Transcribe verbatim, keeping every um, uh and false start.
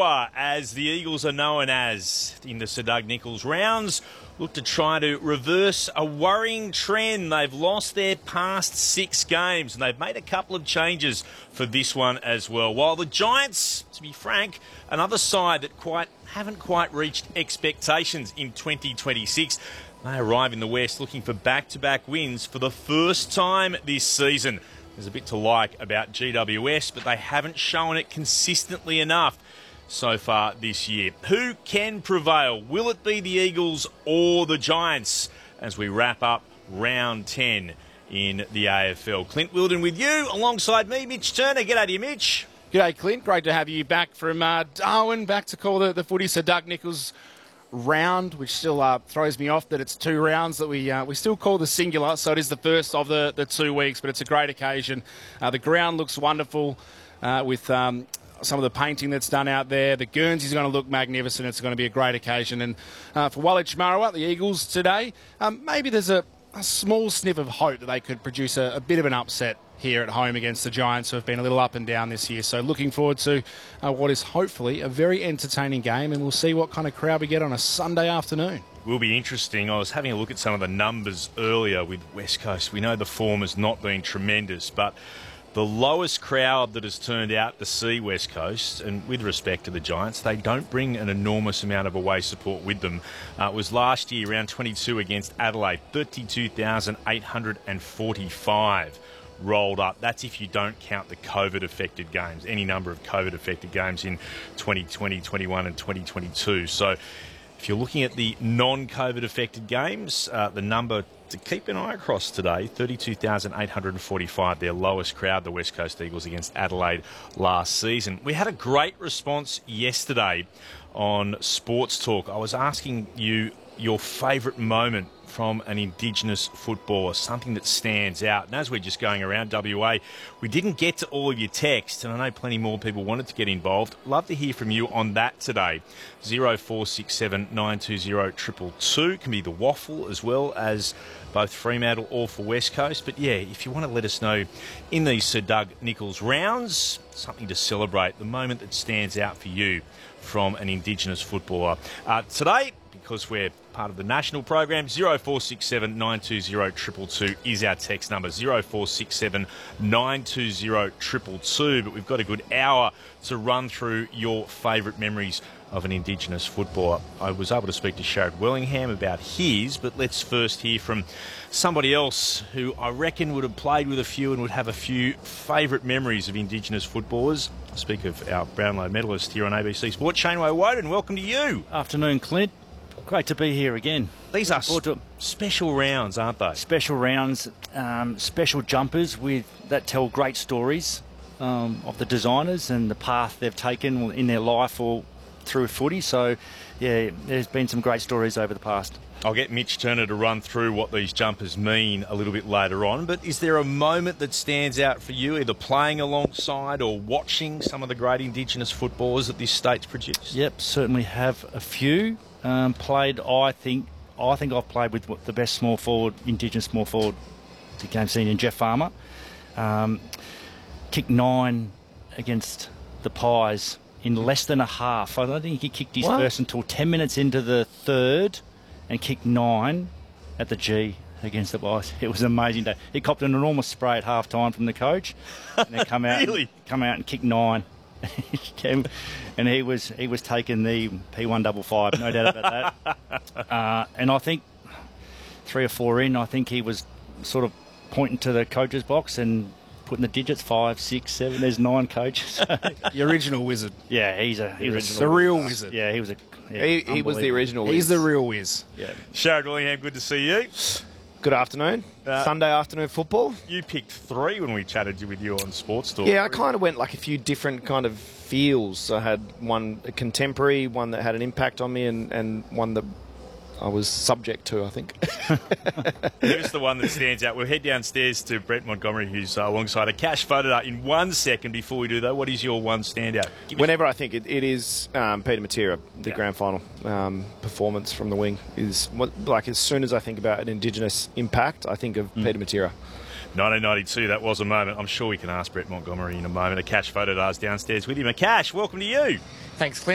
Marawa, as the Eagles are known as in the Sir Doug Nicholls rounds, look to try to reverse a worrying trend. They've lost their past six games and they've made a couple of changes for this one as well. While the Giants, to be frank, another side that quite haven't quite reached expectations in twenty twenty-six. They arrive in the West looking for back-to-back wins for the first time this season. There's a bit to like about G W S, but they haven't shown it consistently enough so far this year. Who can prevail? Will it be the Eagles or the Giants as we wrap up round ten in the A F L? Clint Wilden with you, alongside me, Mitch Turner. G'day to you, Mitch. G'day, Clint. Great to have you back from uh, Darwin, back to call the, the footy Sir Doug Nicholls round, which still uh, throws me off that it's two rounds that we uh, we still call the singular, so it is the first of the, the two weeks, but it's a great occasion. Uh, the ground looks wonderful uh, with um, some of the painting that's done out there. The Guernsey's going to look magnificent. It's going to be a great occasion. And uh, for Woolwich Marawa, the Eagles today, um, maybe there's a, a small sniff of hope that they could produce a, a bit of an upset here at home against the Giants, who have been a little up and down this year. So looking forward to uh, what is hopefully a very entertaining game, and we'll see what kind of crowd we get on a Sunday afternoon. Will be interesting. I was having a look at some of the numbers earlier with West Coast. We know the form has not been tremendous, but the lowest crowd that has turned out to see West Coast, and with respect to the Giants, they don't bring an enormous amount of away support with them. Uh, it was last year, round twenty-two against Adelaide, thirty-two thousand eight hundred forty-five. Rolled up. That's if you don't count the COVID-affected games, any number of COVID-affected games in twenty twenty, twenty-one and twenty twenty-two. So if you're looking at the non-COVID-affected games, uh, the number to keep an eye across today, thirty-two thousand eight hundred forty-five, their lowest crowd, the West Coast Eagles against Adelaide last season. We had a great response yesterday on Sports Talk. I was asking you your favourite moment from an Indigenous footballer, something that stands out. And as we're just going around W A, we didn't get to all of your texts, and I know plenty more people wanted to get involved. Love to hear from you on that today. zero four six seven nine two zero two two two can be the waffle as well as both Fremantle or for West Coast. But yeah, if you want to let us know in these Sir Doug Nicholls rounds, something to celebrate, the moment that stands out for you from an Indigenous footballer. Uh, today, because we're part of the national program, zero four six seven nine two zero two two two is our text number, zero four six seven nine two zero two two two. But we've got a good hour to run through your favourite memories of an Indigenous footballer. I was able to speak to Sharrod Wellingham about his, but let's first hear from somebody else who I reckon would have played with a few and would have a few favourite memories of Indigenous footballers. I speak of our Brownlow medalist here on A B C Sport, Shane Woewodin. Welcome to you. Afternoon, Clint. Great to be here again. These are sp- special rounds, aren't they? Special rounds, um, special jumpers with that tell great stories um, of the designers and the path they've taken in their life or through footy. So, yeah, there's been some great stories over the past. I'll get Mitch Turner to run through what these jumpers mean a little bit later on. But is there a moment that stands out for you, either playing alongside or watching some of the great Indigenous footballers that this state's produced? Yep, certainly have a few. Um, played, I think, I think I've played with the best small forward, Indigenous small forward the game seen in Jeff Farmer. Um, kicked nine against the Pies in less than a half. I don't think he kicked his What? first until ten minutes into the third and kicked nine at the G against the Pies. It was an amazing day. He copped an enormous spray at half time from the coach and then come out, Really? and, come out and kick nine. And he was he was taking the P one double five, no doubt about that. Uh, and I think three or four in, I think he was sort of pointing to the coach's box and putting the digits five, six, seven. There's nine coaches. The original wizard. Yeah, he's a he was The real wizard. Yeah, he was a. Yeah, He, he was the original. He's whiz. the real whiz. Yeah. Sharrod Wellingham, good to see you. Good afternoon. Uh, Sunday afternoon football. You picked three when we chatted with you on Sports Talk. Yeah, I kind of went like a few different kind of feels. I had one a contemporary, one that had an impact on me, and, and one that I was subject to, I think. Here's the one that stands out. We'll head downstairs to Brett Montgomery, who's uh, alongside a cash photo in one second. Before we do that, what is your one standout? Give us- Whenever I think it, it is um, Peter Matera, the Yeah. grand final um, performance from the wing is what, like as soon as I think about an Indigenous impact, I think of Peter Matera. nineteen ninety-two, that was a moment. I'm sure we can ask Brett Montgomery in a moment. A cash photo does downstairs with him. A cash, welcome to you. Thanks, Clint.